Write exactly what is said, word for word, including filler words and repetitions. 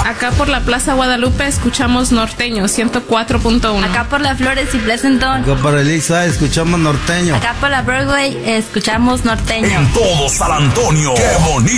Acá por la Plaza Guadalupe escuchamos norteño, ciento cuatro punto uno. Acá por la Flores y Pleasanton. Acá por Elisa escuchamos norteño. Acá por la Broadway escuchamos norteño. En todo San Antonio, qué bonito